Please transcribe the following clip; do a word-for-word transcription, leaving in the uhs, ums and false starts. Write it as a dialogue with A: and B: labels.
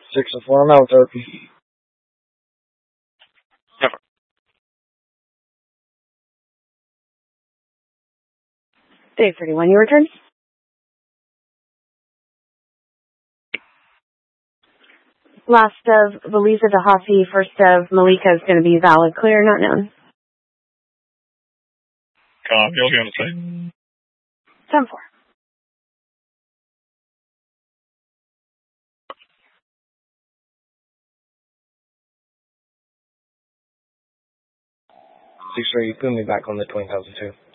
A: Six of four, I'm out with therapy.
B: Never.
C: Day thirty-one, your return? Last of Belisa Dahasi, first of Malika is going to be valid, clear, not known.
B: Copy, I'll be on the site.
C: ten four.
A: Six three, you put me back on the twenty thousand two.